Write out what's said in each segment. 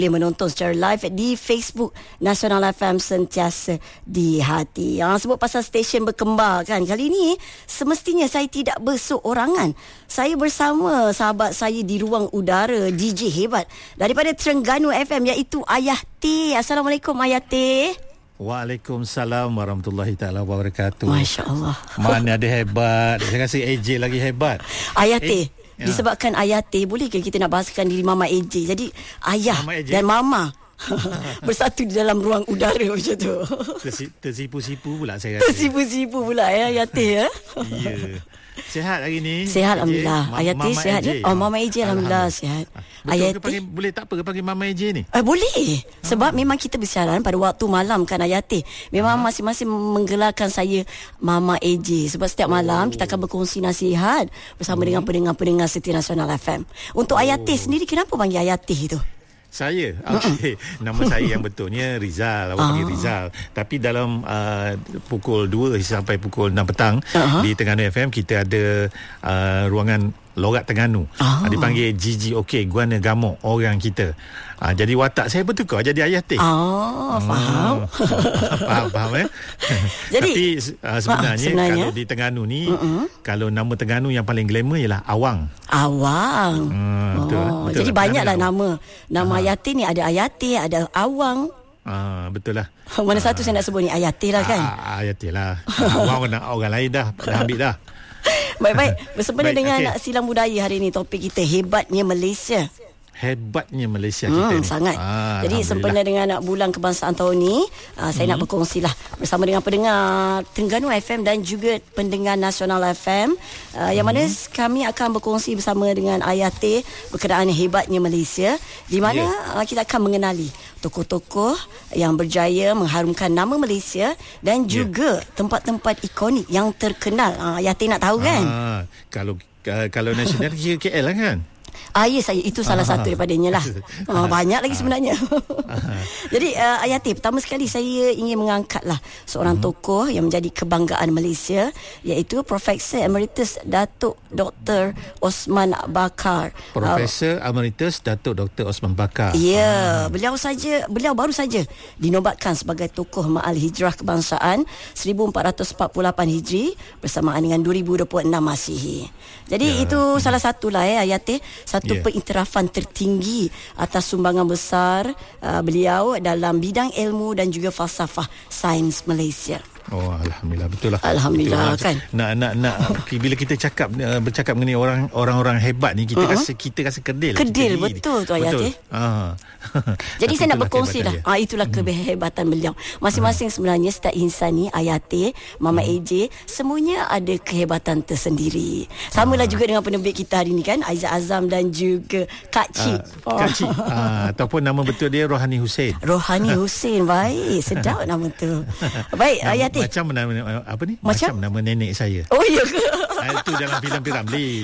boleh menonton secara live di Facebook Nasional FM Sentiasa di Hati. Sebut pasal stesen berkembar kan, kali ini semestinya saya tidak berseorangan. Saya bersama sahabat saya di ruang udara, DJ hebat daripada Terengganu FM, iaitu Ayah T. Assalamualaikum Ayah T. Waalaikumsalam warahmatullahi taala wabarakatuh. Masya Allah. Mana ada hebat. Saya rasa AJ lagi hebat. Ayah T. Disebabkan Ayah T, boleh ke kita nak bahasakan diri Mama AJ? Jadi Ayah dan Mama bersatu di dalam ruang udara macam tu. Tersipu-sipu pula saya rasa. Tersipu-sipu pula Ayah T ya. Ya. Sihat hari ni? Sihat alhamdulillah. Ayah T sihat je. Oh, Mama AJ alhamdulillah sihat. Ayah T boleh tak apa ke panggil Mama AJ ni? Boleh. Sebab memang kita bersiaran pada waktu malam kan Ayah T. Memang masing-masing menggelarkan saya Mama AJ. Sebab setiap malam kita akan berkongsi nasihat bersama dengan pendengar-pendengar setia Nasional FM. Untuk Ayah T sendiri, kenapa panggil Ayah T tu? Saya? Okey. Nama saya yang betulnya Rizal. Awak panggil Rizal. Tapi dalam pukul 2 sampai pukul 6 petang di Terengganu FM, kita ada ruangan Lorat Terengganu. Dipanggil GGOK, Guana Gamok, orang kita. Jadi watak saya bertukar jadi Ayah T. Faham. Faham Jadi tapi sebenarnya kalau di Terengganu ni, kalau nama Terengganu yang paling glamour ialah Awang. Betul. Jadi banyaklah nama. Nama Ayah T ni ada Ayah T, ada Awang. Betul lah. Mana satu saya nak sebut ni? Ayah T lah kan? Ayah T lah. Awang orang lain dah ambil dah. Baik. Bersempena dengan silang budaya hari ini, topik kita hebatnya Malaysia. Hebatnya Malaysia kita ni. Sangat. Jadi sempena dengan bulan kebangsaan tahun ni, saya nak berkongsi lah bersama dengan pendengar Terengganu FM dan juga pendengar Nasional FM, yang mana kami akan berkongsi bersama dengan Ayah T berkenaan hebatnya Malaysia, di mana kita akan mengenali tokoh-tokoh yang berjaya mengharumkan nama Malaysia dan juga tempat-tempat ikonik yang terkenal. Ayah T nak tahu kan? Kalau nasional KL lah kan? Ya, saya itu salah satu daripadanya lah. Banyak lagi sebenarnya. Jadi Ayah T, pertama sekali saya ingin mengangkatlah seorang tokoh yang menjadi kebanggaan Malaysia, iaitu Profesor Emeritus Datuk Dr. Osman Bakar. Profesor Emeritus Datuk Dr. Osman Bakar. Ya, beliau baru saja dinobatkan sebagai tokoh Ma'al Hijrah Kebangsaan 1448 Hijri bersamaan dengan 2026 Masihi. Jadi itu salah satulah Ayah T, satu pengiktirafan tertinggi atas sumbangan besar beliau dalam bidang ilmu dan juga falsafah sains Malaysia. Alhamdulillah, betul lah. Alhamdulillah betul lah. kan. Nak bila kita bercakap mengenai orang-orang hebat ni, kita rasa kedil. Betul tu Ayah T. Jadi saya nak berkongsi lah. Itulah kehebatan beliau. Masing-masing sebenarnya setiap insan ni, Ayah T, Mama AJ, semuanya ada kehebatan tersendiri. Samalah juga dengan penerbit kita hari ni kan, Aizat Azam dan juga Kak Cik. Kak Cik. Ataupun nama betul dia Rohani Hussein. Baik, sedap nama tu. Baik Ayah T. Macam nama apa ni? Macam nama nenek saya. Oh ya ke? Itu dalam filem Piramli.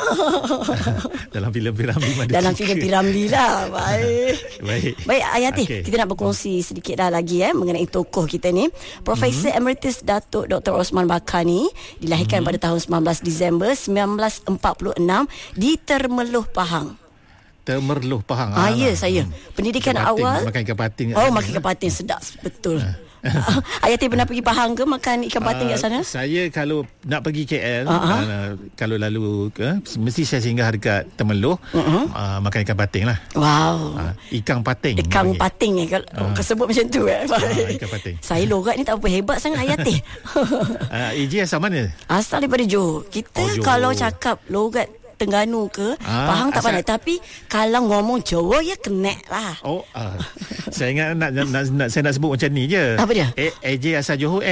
Dalam filem Piramli. Dalam filem Piramli lah. Baik Ayah T, kita nak berkongsi sedikit dah lagi mengenai tokoh kita ni. Profesor Emeritus Datuk Dr. Osman Bakar ni dilahirkan pada tahun 19 Disember 1946 di Temerloh, Pahang. Ya, saya. Pendidikan awal makan ikan patin. Makan ikan patin sedap betul. Ayah T pernah pergi Pahang ke makan ikan patin kat sana? Saya kalau nak pergi KL, kalau lalu mesti saya singgah dekat Temerloh, makan ikan patin lah. Wow. Ikan patin. Ikan patin kalau sebut macam tu ikan patin. Saya logat ni tak apa hebat sangat Ayah T. AJ asal mana? Asal daripada Johor. Kita kalau cakap logat Terengganu ke Pahang tak pandai, tapi kalau ngomong Jawa connect lah. Saya ingat saya nak sebut macam ni je. Apa dia? AJ asal Johor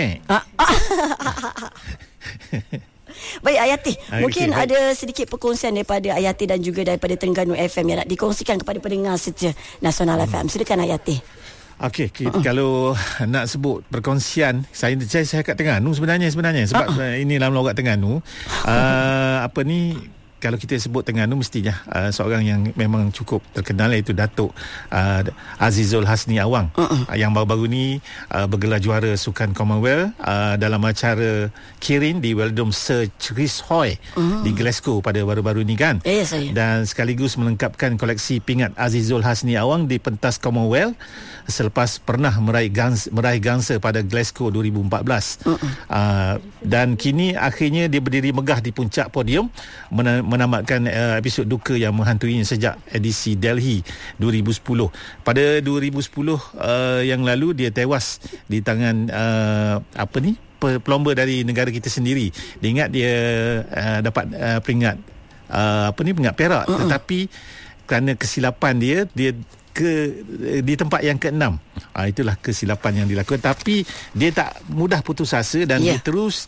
Baik Ayah T, mungkin ada sedikit perkongsian daripada Ayah T dan juga daripada Terengganu FM yang nak dikongsikan kepada pendengar setia Nasional FM. Silakan Ayah T. Okey, kalau nak sebut perkongsian, saya kat Terengganu sebenarnya sebab ini dalam logat Terengganu. kalau kita sebut Terengganu mestinya seorang yang memang cukup terkenal, iaitu Datuk Azizul Hasni Awang, yang baru-baru ni bergelar juara Sukan Commonwealth dalam acara Kirin di Weldom Sir Chris Hoy di Glasgow pada baru-baru ni kan. Dan sekaligus melengkapkan koleksi pingat Azizul Hasni Awang di pentas Commonwealth selepas pernah meraih gangsa pada Glasgow 2014. Dan kini akhirnya dia berdiri megah di puncak podium menamatkan episod duka yang menghantuinya sejak edisi Delhi 2010. Pada 2010 yang lalu dia tewas di tangan pelomba dari negara kita sendiri. Dia ingat dia dapat peringkat peringkat perak, tetapi kerana kesilapan dia di tempat yang ke-6. Itulah kesilapan yang dilakukan, tapi dia tak mudah putus asa dan dia terus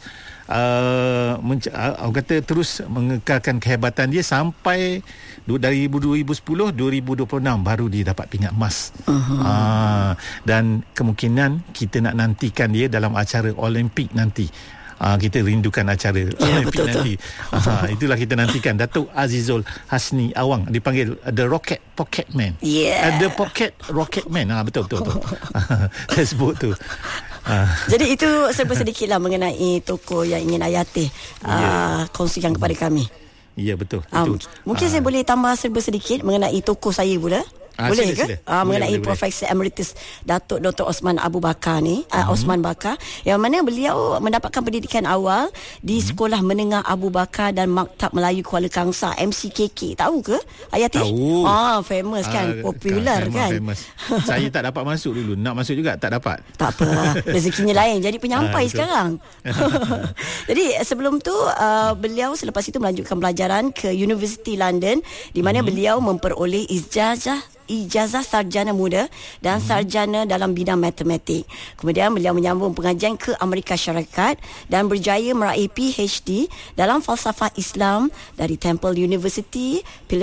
terus mengekalkan kehebatan dia sampai dari 2010 2026 baru dia dapat pingat emas. Dan kemungkinan kita nak nantikan dia dalam acara Olimpik nanti. Kita rindukan acara Olimpik nanti. Itulah kita nantikan Datuk Azizul Hasni Awang, dipanggil The Rocket Pocket Man. The Pocket Rocket Man. Betul. Saya sebut tu. Jadi itu serba sedikitlah mengenai tokoh yang ingin Hayati kongsikan kepada kami. Ya, betul. Mungkin saya boleh tambah serba sedikit mengenai tokoh saya pula. Boleh ke? Mengenai Profesor Emeritus Datuk Dr. Osman Abu Bakar ni, Osman Bakar, yang mana beliau mendapatkan pendidikan awal di Sekolah Menengah Abu Bakar dan Maktab Melayu Kuala Kangsar, MCKK. Tahu ke Hayati? Tahu. Famous kan, popular kan. Famous. Saya tak dapat masuk dulu, nak masuk juga tak dapat. Tak apa, rezekinya lain. Jadi penyampai sekarang. Jadi sebelum tu beliau selepas itu melanjutkan pelajaran ke University London, di mana beliau memperoleh ijazah sarjana muda dan sarjana dalam bidang matematik. Kemudian beliau menyambung pengajian ke Amerika Syarikat dan berjaya meraih PhD dalam falsafah Islam dari Temple University,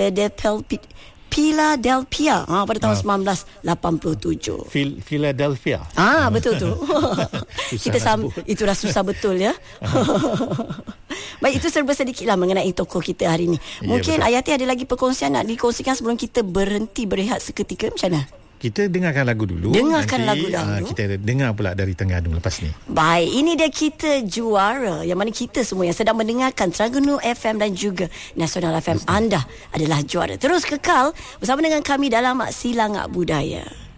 Philadelphia pada tahun 1987. Philadelphia. Betul tu. Kita itulah susah betul ya. Baik, itu serba sedikitlah mengenai tokoh kita hari ini. Mungkin Hayati ada lagi perkongsian nak dikongsikan sebelum kita berhenti berehat seketika, macam mana? Kita dengarkan lagu dulu. Kita dengar pula dari Terengganu lepas ni. Baik, ini dia Kita Juara, yang mana kita semua yang sedang mendengarkan Terengganu FM dan juga Nasional FM, anda adalah juara. Terus kekal bersama dengan kami dalam Silang Budaya.